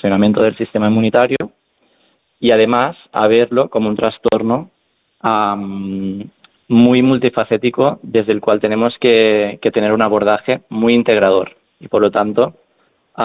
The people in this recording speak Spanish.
funcionamiento del sistema inmunitario y además a verlo como un trastorno muy multifacético desde el cual tenemos que tener un abordaje muy integrador y por lo tanto